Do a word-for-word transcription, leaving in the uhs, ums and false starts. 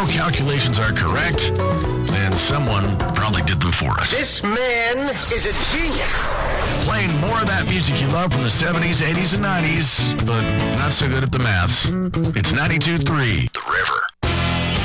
no calculations are correct, then someone probably did them for us. This man is a genius. Playing more of that music you love from the seventies, eighties, and nineties, but not so good at the maths. It's ninety-two point three